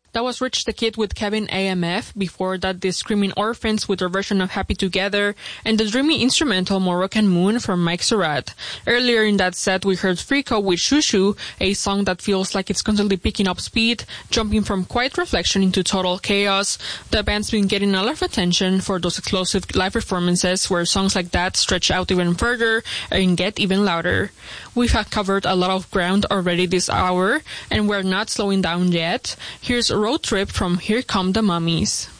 That was Rich the Kid with Kevin AMF. Before that, the Screaming Orphans with their version of Happy Together, and the dreamy instrumental Moroccan Moon from Mike Surratt. Earlier in that set, we heard Frico with Shushu, a song that feels like it's constantly picking up speed, jumping from quiet reflection into total chaos. The band's been getting a lot of attention for those explosive live performances where songs like that stretch out even further and get even louder. We've covered a lot of ground already this hour, and we're not slowing down yet. Here's Road Trip from Here Come the Mummies.